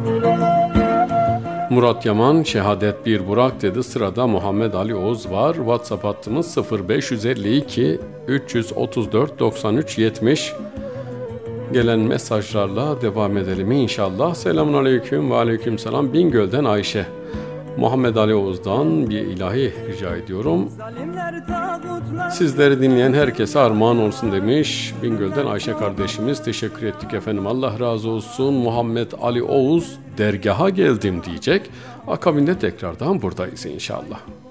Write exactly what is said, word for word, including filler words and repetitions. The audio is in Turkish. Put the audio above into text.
Murat Yaman şehadet bir Burak dedi. Sırada Muhammed Ali Oğuz var. WhatsApp hattımız sıfır beş yüz elli iki üç yüz otuz dört doksan üç yetmiş. Gelen mesajlarla devam edelim inşallah. Selamun aleyküm ve aleyküm selam. Bingöl'den Ayşe. Muhammed Ali Oğuz'dan bir ilahi rica ediyorum. Sizleri dinleyen herkese armağan olsun demiş. Bingöl'den Ayşe kardeşimiz. Teşekkür ettik efendim. Allah razı olsun. Muhammed Ali Oğuz dergaha geldim diyecek. Akabinde tekrardan buradayız inşallah.